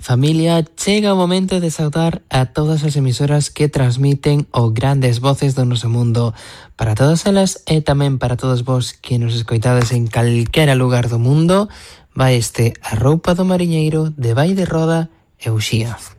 Familia, chega o momento de saudar a todas as emisoras que transmiten o Grandes Voces do noso mundo. Para todas elas e tamén para todos vos que nos escoitades en calquera lugar do mundo, vai este A roupa do mariñeiro de Vai de Roda e Uxía.